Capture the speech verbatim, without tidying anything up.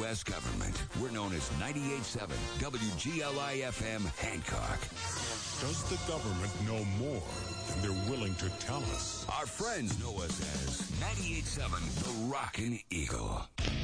U S government. We're known as ninety-eight point seven W G L I F M Hancock. Does the government know more than they're willing to tell us? Our friends know us as ninety-eight point seven The Rockin' Eagle.